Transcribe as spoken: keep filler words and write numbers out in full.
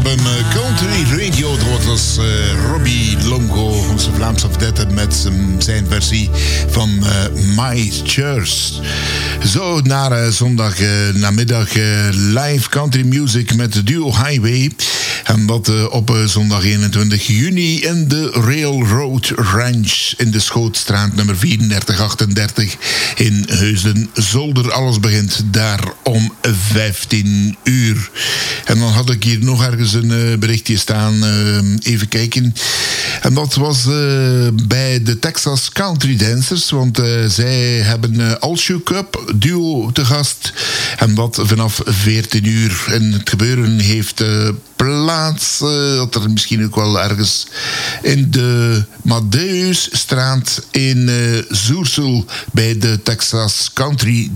album Country Radio. Dat was uh, Robbie Longo, onze Vlaamse vedette, met um, zijn versie van uh, My Church. Zo, naar uh, zondag uh, namiddag uh, live country music met de duo Highway. En dat uh, op uh, zondag eenentwintig juni in de Railroad Ranch in de Schootstraat nummer vierendertig achtendertig in Heusden-Zolder. Alles begint daar om vijftien uur. En dan had ik hier nog ergens een uh, berichtje staan. Uh, even kijken. En dat was uh, bij de Texas Country Dancers. Want uh, zij hebben uh, Alshoe Cup duo te gast. En dat vanaf veertien uur. En het gebeuren heeft uh, plaats. Uh, dat er misschien ook wel ergens in de Matthäusstraat in uh, Zoersel bij de Texas Country